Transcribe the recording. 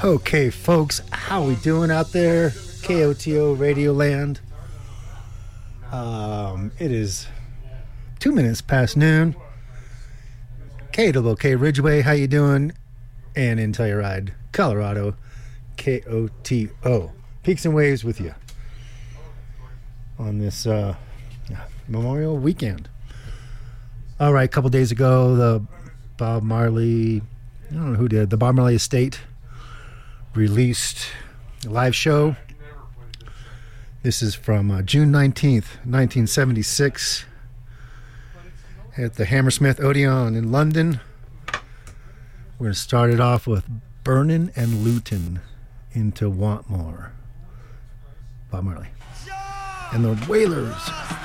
Okay, folks, how we doing out there? KOTO Radio Land. It is 2 minutes past noon. KWK Ridgeway, how you doing? And in Telluride, Colorado, KOTO. Peaks and Waves with you on this Memorial Weekend. All right, a couple days ago, the Bob Marley, I don't know who did, the Bob Marley Estate released a live show. This is from June 19th, 1976 at the Hammersmith Odeon in London. We're going to start it off with Burnin' and Lutin' into Want More. Bob Marley. And the Wailers.